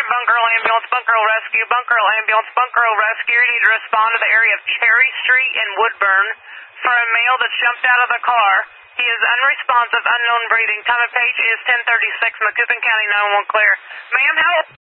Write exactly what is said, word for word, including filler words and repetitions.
Bunker Hill Ambulance, Bunker Hill Rescue, Bunker Hill Ambulance, Bunker Hill Rescue. You need to respond to the area of Cherry Street and Woodburn for a male that jumped out of the car. He is unresponsive, unknown breathing. Time of page is ten thirty-six. Macoupin County nine one one clear. Ma'am, how...